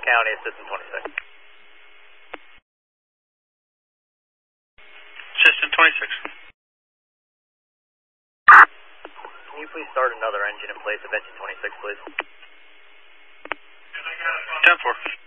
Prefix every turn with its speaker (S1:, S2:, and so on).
S1: County, System 26.
S2: System 26.
S1: Can you please start another engine in place of engine 26, please?
S2: 10-4.